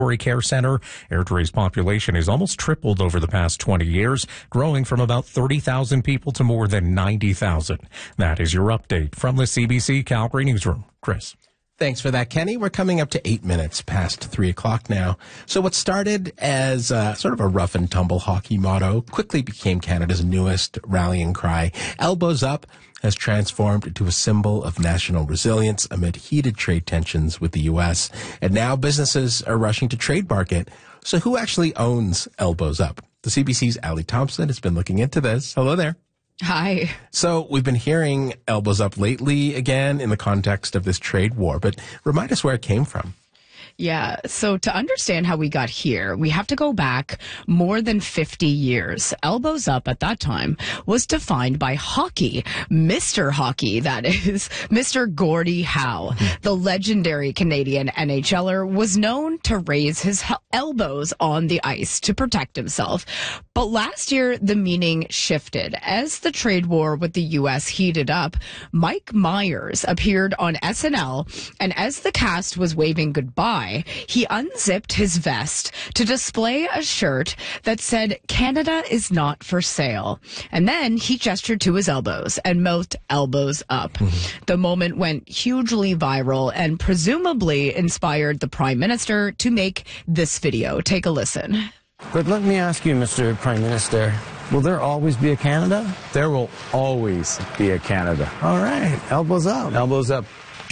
Care Center. Airdrie's population has almost tripled over the past 20 years, growing from about 30,000 people to more than 90,000. That is your update from the CBC Calgary Newsroom. Chris. Thanks for that, Kenny. We're coming up to 8 minutes past 3 o'clock now. So what started as sort of a rough and tumble hockey motto quickly became Canada's newest rallying cry. Elbows Up has transformed into a symbol of national resilience amid heated trade tensions with the U.S. And now businesses are rushing to trademark it. So who actually owns Elbows Up? The CBC's Ali Thompson has been looking into this. Hello there. Hi. So we've been hearing Elbows Up lately again in the context of this trade war, but remind us where it came from. Yeah. So to understand how we got here, we have to go back more than 50 years. Elbows Up at that time was defined by hockey, Mr. Hockey, that is, Mr. Gordie Howe. The legendary Canadian NHLer was known to raise his elbows on the ice to protect himself. But last year, the meaning shifted. As the trade war with the U.S. heated up, Mike Myers appeared on SNL, and as the cast was waving goodbye, he unzipped his vest to display a shirt that said, "Canada is not for sale." And then he gestured to his elbows and mouthed "elbows up." The moment went hugely viral and presumably inspired the Prime Minister to make this video. Take a listen. But let me ask you, Mr. Prime Minister, will there always be a Canada? There will always be a Canada. All right. Elbows up. Elbows up.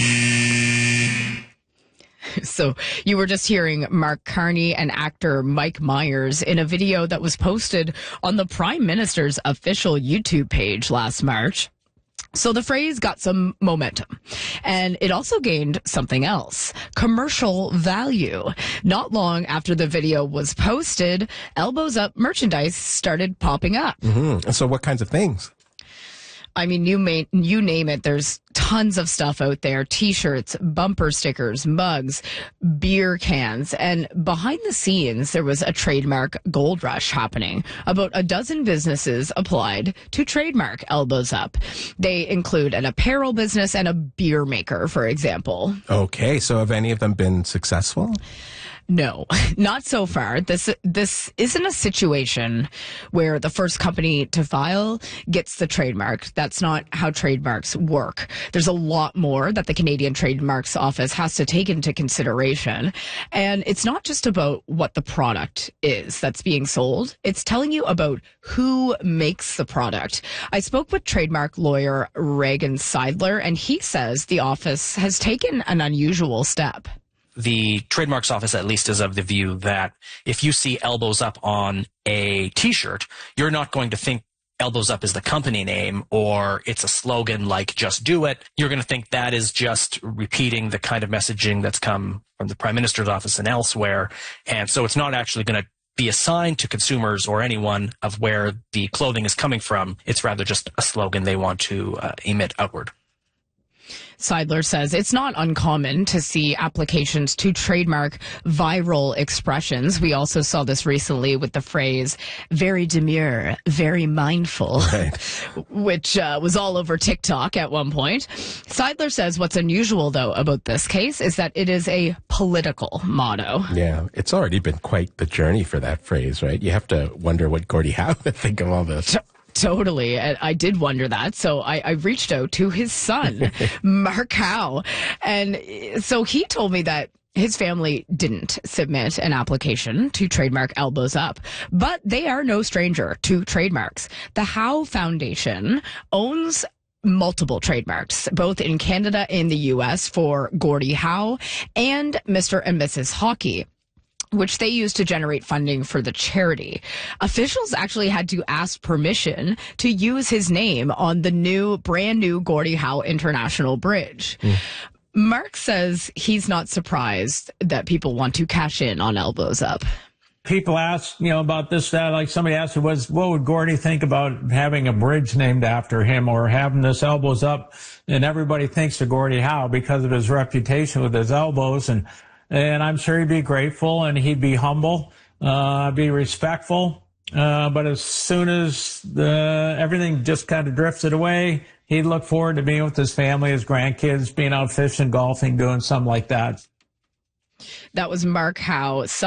So you were just hearing Mark Carney and actor Mike Myers in a video that was posted on the Prime Minister's official YouTube page last March. So the phrase got some momentum, and it also gained something else, commercial value. Not long after the video was posted, Elbows Up merchandise started popping up. So what kinds of things? I mean, you name it. There's tons of stuff out there. T-shirts, bumper stickers, mugs, beer cans. And behind the scenes, there was a trademark gold rush happening. About a dozen businesses applied to trademark Elbows Up. They include an apparel business and a beer maker, for example. Okay, so have any of them been successful? No, not so far. This isn't a situation where the first company to file gets the trademark. That's not how trademarks work. There's a lot more that the Canadian Trademarks Office has to take into consideration. And it's not just about what the product is that's being sold. It's telling you about who makes the product. I spoke with trademark lawyer Reagan Seidler, and he says the office has taken an unusual step. The Trademarks Office, at least, is of the view that if you see Elbows Up on a T-shirt, you're not going to think Elbows Up is the company name or it's a slogan like "Just Do It." You're going to think that is just repeating the kind of messaging that's come from the Prime Minister's office and elsewhere. And so it's not actually going to be assigned to consumers or anyone of where the clothing is coming from. It's rather just a slogan they want to emit outward. Seidler says it's not uncommon to see applications to trademark viral expressions. We also saw this recently with the phrase "very demure, very mindful," right, which was all over TikTok at one point. Seidler says what's unusual, though, about this case is that it is a political motto. Yeah, it's already been quite the journey for that phrase, right? You have to wonder what Gordie Howe would think of all this. Totally. I did wonder that. So I reached out to his son, Mark Howe. And so he told me that his family didn't submit an application to trademark Elbows Up, but they are no stranger to trademarks. The Howe Foundation owns multiple trademarks, both in Canada and the U.S. for Gordie Howe and Mr. and Mrs. Hockey, which they used to generate funding for the charity. Officials actually had to ask permission to use his name on the brand new Gordie Howe International Bridge. Mark says he's not surprised that people want to cash in on Elbows Up. People ask, about this, that, like somebody asked, what would Gordie think about having a bridge named after him or having this Elbows Up? And everybody thinks of Gordie Howe because of his reputation with his elbows, and I'm sure he'd be grateful and he'd be humble, be respectful. But as soon as everything just kind of drifted away, he'd look forward to being with his family, his grandkids, being out fishing, golfing, doing something like that. That was Mark Howe.